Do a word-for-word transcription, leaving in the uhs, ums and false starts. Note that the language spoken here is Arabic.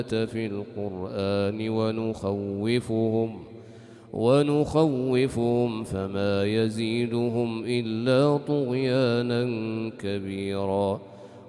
في القرآن ونخوفهم ونخوفهم فما يزيدهم إلا طغيانا كبيرا.